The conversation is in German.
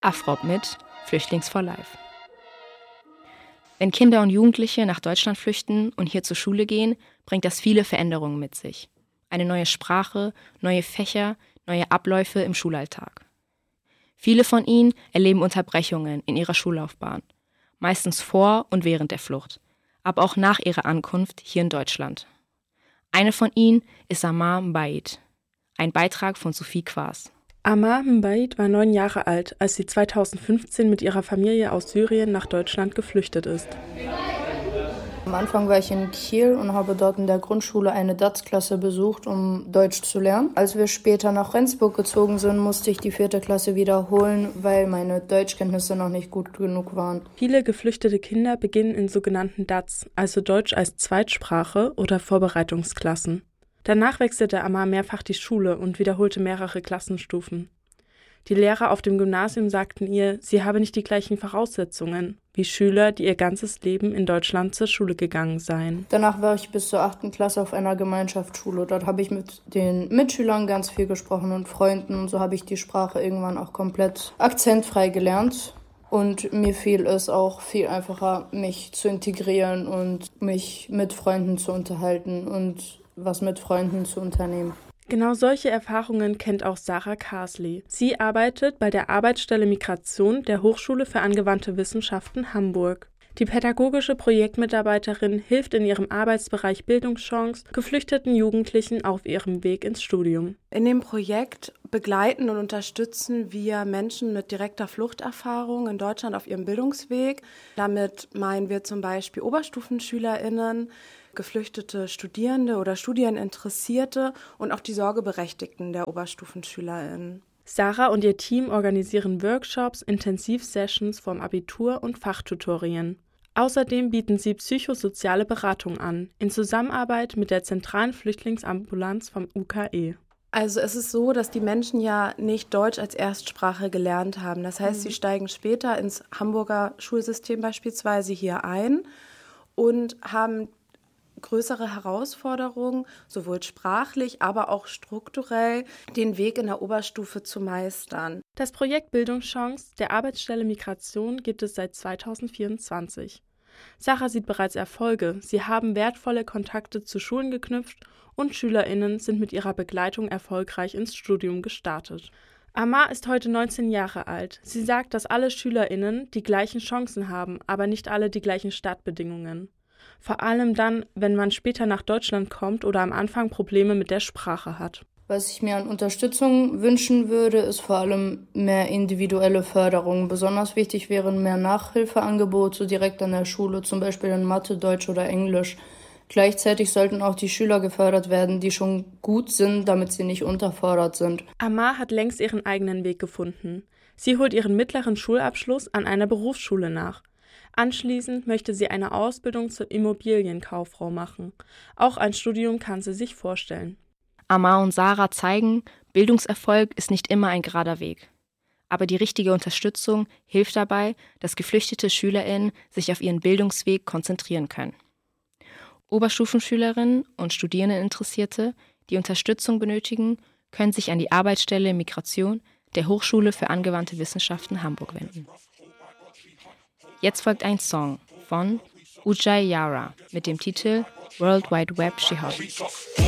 Afrop mit Flüchtlings for Life. Wenn Kinder und Jugendliche nach Deutschland flüchten und hier zur Schule gehen, bringt das viele Veränderungen mit sich. Eine neue Sprache, neue Fächer, neue Abläufe im Schulalltag. Viele von ihnen erleben Unterbrechungen in ihrer Schullaufbahn, meistens vor und während der Flucht, aber auch nach ihrer Ankunft hier in Deutschland. Eine von ihnen ist Amar Mbaid, ein Beitrag von Sophie Quaas. Amar Mbaid war 9 Jahre alt, als sie 2015 mit ihrer Familie aus Syrien nach Deutschland geflüchtet ist. Am Anfang war ich in Kiel und habe dort in der Grundschule eine DaTs-Klasse besucht, um Deutsch zu lernen. Als wir später nach Rendsburg gezogen sind, musste ich die 4. Klasse wiederholen, weil meine Deutschkenntnisse noch nicht gut genug waren. Viele geflüchtete Kinder beginnen in sogenannten DaTs, also Deutsch als Zweitsprache oder Vorbereitungsklassen. Danach wechselte Amar mehrfach die Schule und wiederholte mehrere Klassenstufen. Die Lehrer auf dem Gymnasium sagten ihr, sie habe nicht die gleichen Voraussetzungen wie Schüler, die ihr ganzes Leben in Deutschland zur Schule gegangen seien. Danach war ich bis zur 8. Klasse auf einer Gemeinschaftsschule. Dort habe ich mit den Mitschülern ganz viel gesprochen und Freunden. Und so habe ich die Sprache irgendwann auch komplett akzentfrei gelernt. Und mir fiel es auch viel einfacher, mich zu integrieren und mich mit Freunden zu unterhalten und was mit Freunden zu unternehmen. Genau solche Erfahrungen kennt auch Sarah Karsley. Sie arbeitet bei der Arbeitsstelle Migration der Hochschule für angewandte Wissenschaften Hamburg. Die pädagogische Projektmitarbeiterin hilft in ihrem Arbeitsbereich Bildungschance geflüchteten Jugendlichen auf ihrem Weg ins Studium. In dem Projekt begleiten und unterstützen wir Menschen mit direkter Fluchterfahrung in Deutschland auf ihrem Bildungsweg. Damit meinen wir zum Beispiel OberstufenschülerInnen, geflüchtete Studierende oder Studieninteressierte und auch die Sorgeberechtigten der OberstufenschülerInnen. Sarah und ihr Team organisieren Workshops, Intensivsessions vorm Abitur und Fachtutorien. Außerdem bieten sie psychosoziale Beratung an, in Zusammenarbeit mit der zentralen Flüchtlingsambulanz vom UKE. Also es ist so, dass die Menschen ja nicht Deutsch als Erstsprache gelernt haben. Das heißt, sie steigen später ins Hamburger Schulsystem beispielsweise hier ein und haben größere Herausforderungen, sowohl sprachlich, aber auch strukturell, den Weg in der Oberstufe zu meistern. Das Projekt Bildungschance der Arbeitsstelle Migration gibt es seit 2024. Sarah sieht bereits Erfolge. Sie haben wertvolle Kontakte zu Schulen geknüpft und SchülerInnen sind mit ihrer Begleitung erfolgreich ins Studium gestartet. Amar ist heute 19 Jahre alt. Sie sagt, dass alle SchülerInnen die gleichen Chancen haben, aber nicht alle die gleichen Startbedingungen. Vor allem dann, wenn man später nach Deutschland kommt oder am Anfang Probleme mit der Sprache hat. Was ich mir an Unterstützung wünschen würde, ist vor allem mehr individuelle Förderung. Besonders wichtig wären mehr Nachhilfeangebote direkt an der Schule, zum Beispiel in Mathe, Deutsch oder Englisch. Gleichzeitig sollten auch die Schüler gefördert werden, die schon gut sind, damit sie nicht unterfordert sind. Amar hat längst ihren eigenen Weg gefunden. Sie holt ihren mittleren Schulabschluss an einer Berufsschule nach. Anschließend möchte sie eine Ausbildung zur Immobilienkauffrau machen. Auch ein Studium kann sie sich vorstellen. Amar und Sarah zeigen, Bildungserfolg ist nicht immer ein gerader Weg. Aber die richtige Unterstützung hilft dabei, dass geflüchtete SchülerInnen sich auf ihren Bildungsweg konzentrieren können. Oberstufenschülerinnen und Studierendeninteressierte, die Unterstützung benötigen, können sich an die Arbeitsstelle Migration der Hochschule für angewandte Wissenschaften Hamburg wenden. Jetzt folgt ein Song von Ujai Yara mit dem Titel World Wide Web Shihab.